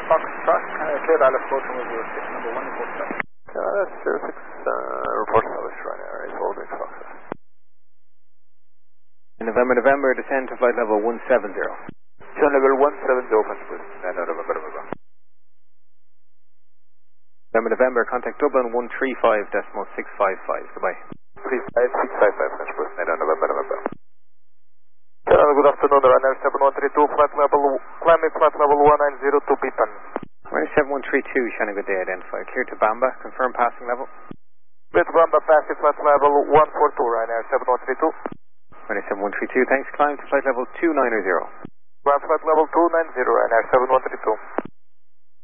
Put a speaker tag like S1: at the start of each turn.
S1: Foxtrot, cleared Alice Boating with 06, number 1 report service.
S2: Alice 06, report service, Ryanair, is holding Foxtrot.
S3: November, descend to flight level 170.
S2: Descend level 170, control, November.
S3: November, contact Dublin 135.655, goodbye.
S2: 35655, control, November. Good afternoon, Ryanair 7132, climbing flight level 1902, Pipan.
S3: Ryanair 7132, shining good day, identified. Clear to Bamba, confirm passing level.
S2: Clear to Bamba, passing flight level 142, Ryanair 7132.
S3: Ryanair 7132, thanks, climb to flight level 290.
S2: Climb flight level 290, Ryanair 7132.